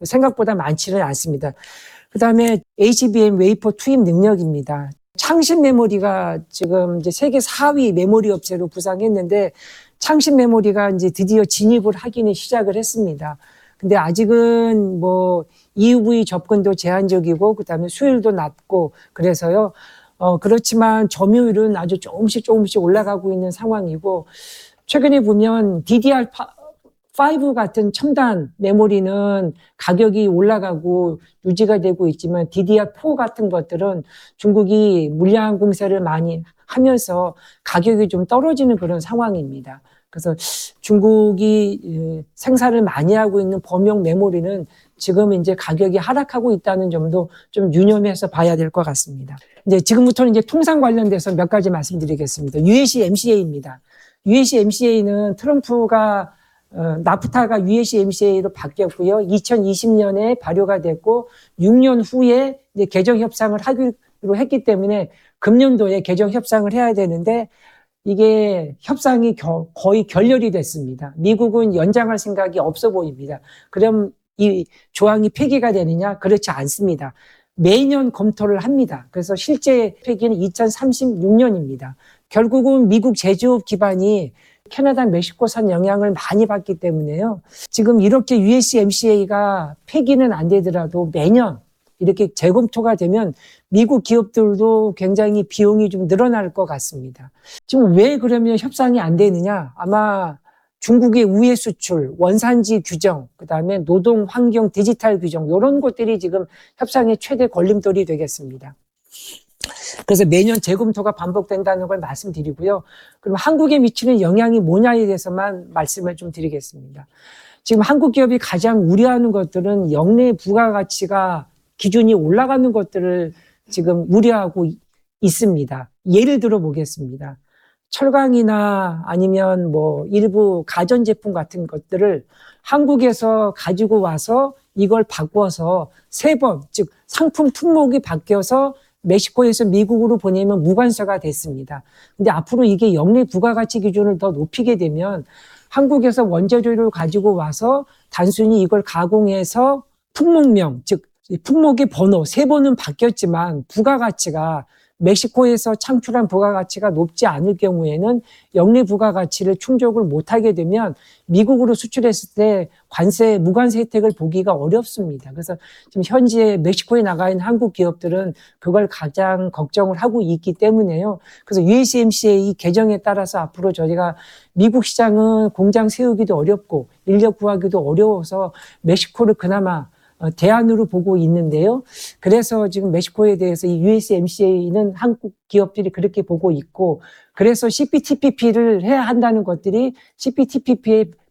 생각보다 많지는 않습니다. 그 다음에 HBM 웨이퍼 투입 능력입니다. 창신 메모리가 지금 이제 세계 4위 메모리 업체로 부상했는데 창신 메모리가 이제 드디어 진입을 하기는 시작을 했습니다. 근데 아직은 뭐 EUV 접근도 제한적이고 그다음에 수율도 낮고 그래서요. 그렇지만 점유율은 아주 조금씩 올라가고 있는 상황이고 최근에 보면 DDR5 같은 첨단 메모리는 가격이 올라가고 유지가 되고 있지만 DDR4 같은 것들은 중국이 물량 공세를 많이 하면서 가격이 좀 떨어지는 그런 상황입니다. 그래서 중국이 생산을 많이 하고 있는 범용 메모리는 지금 이제 가격이 하락하고 있다는 점도 좀 유념해서 봐야 될 것 같습니다. 이제 지금부터는 이제 통상 관련돼서 몇 가지 말씀드리겠습니다. USMCA입니다. USMCA는 트럼프가 나프타가 USMCA로 바뀌었고요. 2020년에 발효가 됐고 6년 후에 이제 개정 협상을 하기로 했기 때문에 금년도에 개정 협상을 해야 되는데 이게 협상이 거의 결렬이 됐습니다. 미국은 연장할 생각이 없어 보입니다. 그럼 이 조항이 폐기가 되느냐? 그렇지 않습니다. 매년 검토를 합니다. 그래서 실제 폐기는 2036년입니다. 결국은 미국 제조업 기반이 캐나다, 멕시코산 영향을 많이 받기 때문에요. 지금 이렇게 USMCA가 폐기는 안 되더라도 매년 이렇게 재검토가 되면 미국 기업들도 굉장히 비용이 좀 늘어날 것 같습니다. 지금 왜 그러면 협상이 안 되느냐? 아마 중국의 우회 수출, 원산지 규정, 그다음에 노동, 환경, 디지털 규정 이런 것들이 지금 협상의 최대 걸림돌이 되겠습니다. 그래서 매년 재검토가 반복된다는 걸 말씀드리고요. 그럼 한국에 미치는 영향이 뭐냐에 대해서만 말씀을 좀 드리겠습니다. 지금 한국 기업이 가장 우려하는 것들은 영내 부가가치가 기준이 올라가는 것들을 지금 우려하고 있습니다. 예를 들어 보겠습니다. 철강이나 아니면 뭐 일부 가전제품 같은 것들을 한국에서 가지고 와서 이걸 바꿔서 3번, 즉 상품 품목이 바뀌어서 멕시코에서 미국으로 보내면 무관세가 됐습니다. 근데 앞으로 이게 영내 부가가치 기준을 더 높이게 되면 한국에서 원재료를 가지고 와서 단순히 이걸 가공해서 품목명, 즉 품목의 번호, 3번은 바뀌었지만 부가가치가 멕시코에서 창출한 부가가치가 높지 않을 경우에는 영내 부가가치를 충족을 못하게 되면 미국으로 수출했을 때 관세, 무관세 혜택을 보기가 어렵습니다. 그래서 지금 현재 멕시코에 나가 있는 한국 기업들은 그걸 가장 걱정을 하고 있기 때문에요. 그래서 USMCA 개정에 따라서 앞으로 저희가 미국 시장은 공장 세우기도 어렵고 인력 구하기도 어려워서 멕시코를 그나마 대안으로 보고 있는데요. 그래서 지금 멕시코에 대해서 이 USMCA는 한국 기업들이 그렇게 보고 있고, 그래서 CPTPP를 해야 한다는 것들이 CPTPP의